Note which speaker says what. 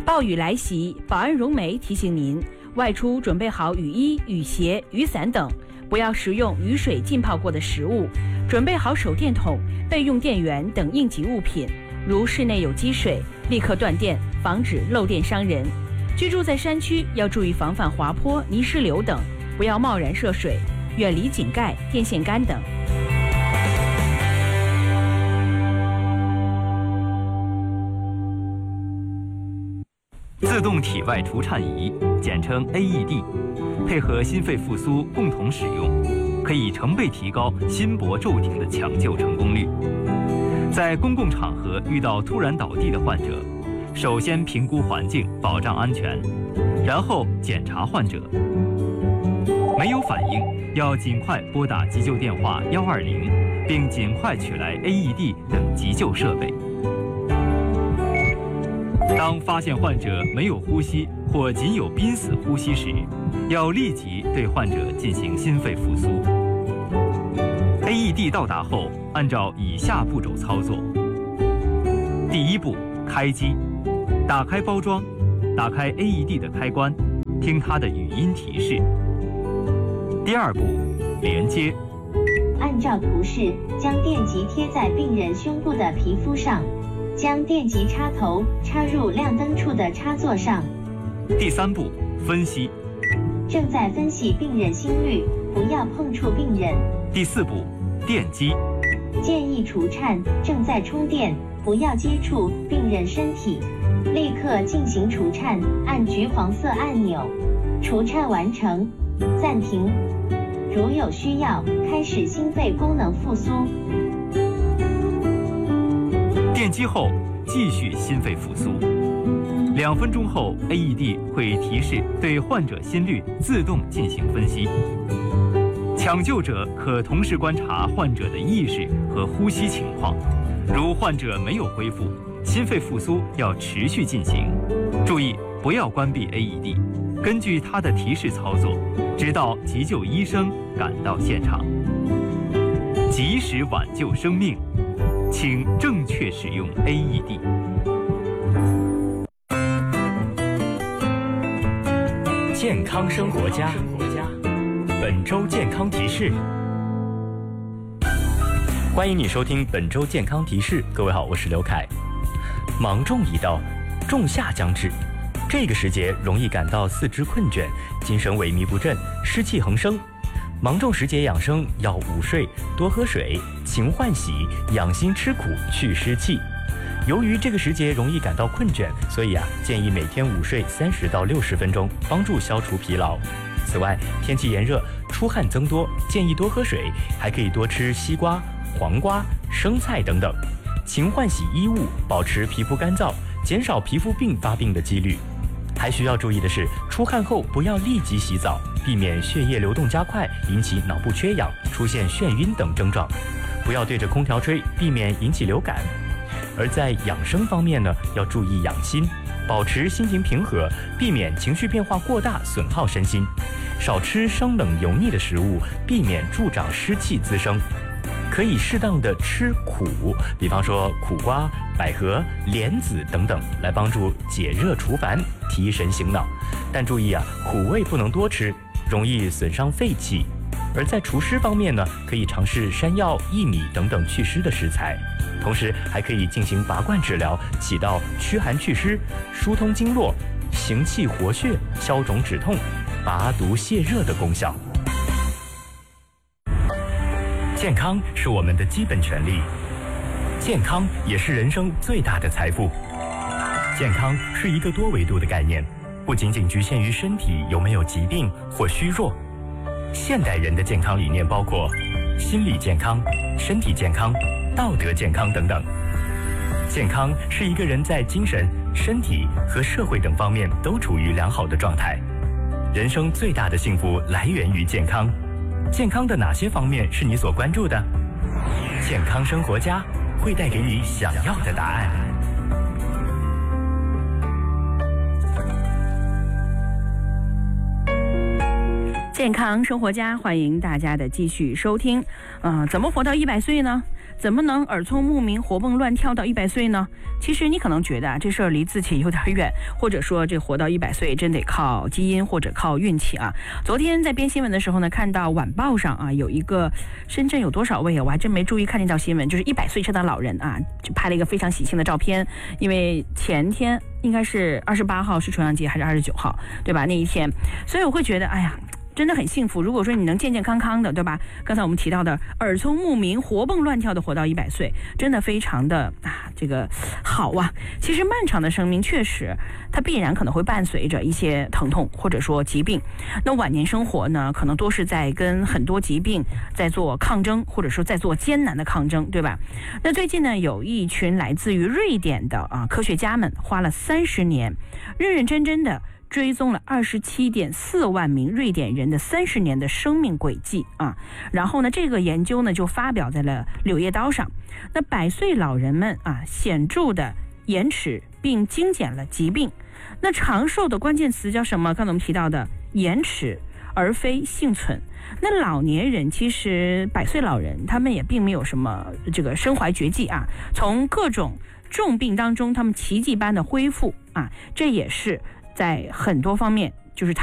Speaker 1: 暴雨来袭，保安荣梅提醒您，外出准备好雨衣、雨鞋、雨伞等，不要食用雨水浸泡过的食物，准备好手电筒、备用电源等应急物品。如室内有积水，立刻断电，防止漏电伤人。居住在山区要注意防范滑坡、泥石流等，不要贸然涉水，远离井盖、电线杆等。
Speaker 2: 自动体外除颤仪，简称 AED， 配合心肺复苏共同使用，可以成倍提高心搏骤停的抢救成功率。在公共场合遇到突然倒地的患者，首先评估环境，保障安全，然后检查患者。没有反应，要尽快拨打急救电话120，并尽快取来 AED 等急救设备。当发现患者没有呼吸或仅有濒死呼吸时，要立即对患者进行心肺复苏。AED 到达后，按照以下步骤操作：第一步，开机，打开包装，打开 AED 的开关，听它的语音提示。第二步，连接，
Speaker 3: 按照图示将电极贴在病人胸部的皮肤上。将电极插头插入亮灯处的插座上。
Speaker 2: 第三步，分析，
Speaker 3: 正在分析病人心率，不要碰触病人。
Speaker 2: 第四步，电击，
Speaker 3: 建议除颤，正在充电，不要接触病人身体。立刻进行除颤，按橘黄色按钮。除颤完成，暂停。如有需要，开始心肺功能复苏。
Speaker 2: 电击后继续心肺复苏，2分钟后 AED 会提示对患者心率自动进行分析。抢救者可同时观察患者的意识和呼吸情况，如患者没有恢复，心肺复苏要持续进行。注意不要关闭 AED， 根据它的提示操作，直到急救医生赶到现场。及时挽救生命，请正确使用 AED。
Speaker 4: 健康生活家，本周健康提示。欢迎你收听本周健康提示。各位好，我是刘凯。芒种已到，仲夏将至，这个时节容易感到四肢困倦，精神萎靡不振，湿气横生。芒种时节养生要午睡，多喝水，勤换洗，养心吃苦，去湿气。由于这个时节容易感到困倦，所以建议每天午睡30到60分钟，帮助消除疲劳。此外，天气炎热，出汗增多，建议多喝水，还可以多吃西瓜、黄瓜、生菜等等。勤换洗衣物，保持皮肤干燥，减少皮肤病发病的几率。还需要注意的是，出汗后不要立即洗澡，避免血液流动加快，引起脑部缺氧，出现眩晕等症状。不要对着空调吹，避免引起流感。而在养生方面呢，要注意养心，保持心情平和，避免情绪变化过大，损耗身心。少吃生冷油腻的食物，避免助长湿气滋生。可以适当的吃苦，比方说苦瓜、百合、莲子等等，来帮助解热除烦，提神醒脑。但注意苦味不能多吃，容易损伤肺气。而在除湿方面呢，可以尝试山药、薏米等等祛湿的食材，同时还可以进行拔罐治疗，起到驱寒祛湿、疏通经络、行气活血、消肿止痛、拔毒泻热的功效。健康是我们的基本权利，健康也是人生最大的财富。健康是一个多维度的概念，不仅仅局限于身体有没有疾病或虚弱。现代人的健康理念包括心理健康、身体健康、道德健康等等。健康是一个人在精神、身体和社会等方面都处于良好的状态。人生最大的幸福来源于健康。健康的哪些方面是你所关注的？健康生活家会带给你想要的答案。
Speaker 1: 健康生活家，欢迎大家的继续收听。怎么活到100岁呢？ 怎么能耳聪目明、活蹦乱跳到100岁呢？其实你可能觉得啊，这事儿离自己有点远，或者说这活到100岁真得靠基因或者靠运气啊。昨天在编新闻的时候呢，看到晚报上啊有一个深圳有多少位啊，我还真没注意看那条新闻，就是100岁这的老人啊，就拍了一个非常喜庆的照片，因为前天应该是28号是重阳节还是29号，对吧？那一天，所以我会觉得，哎呀。真的很幸福。如果说你能健健康康的，对吧？刚才我们提到的耳聪目明、活蹦乱跳的活到100岁，真的非常的这个好啊。其实漫长的生命确实，它必然可能会伴随着一些疼痛或者说疾病。那晚年生活呢，可能都是在跟很多疾病在做抗争，或者说在做艰难的抗争，对吧？那最近呢，有一群来自于瑞典的科学家们，花了30年，认认真真的追踪了27.4万名瑞典人的30年的生命轨迹啊，然后呢，这个研究呢就发表在了《柳叶刀》上。那100岁老人们显著的延迟并精简了疾病。那长寿的关键词叫什么？刚才我们提到的延迟，而非幸存。那老年人其实100岁老人他们也并没有什么这个身怀绝技啊，从各种重病当中他们奇迹般的恢复啊，这也是在很多方面就是